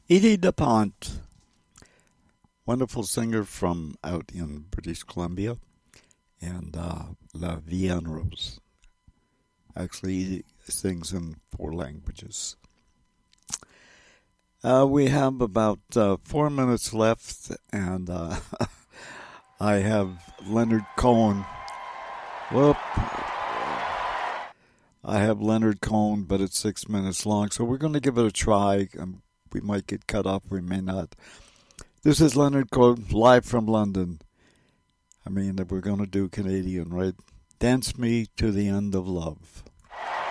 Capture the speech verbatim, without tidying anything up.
Edie DuPont, wonderful singer from out in British Columbia, and uh, La Vie en Rose. Actually, Edie sings in four languages. Uh, we have about uh, four minutes left, and uh, I have Leonard Cohen. Whoop. I have Leonard Cohen, but it's six minutes long, so we're going to give it a try. Um, we might get cut off, we may not. This is Leonard Cohen, live from London. I mean, we're going to do Canadian, right? Dance Me to the End of Love.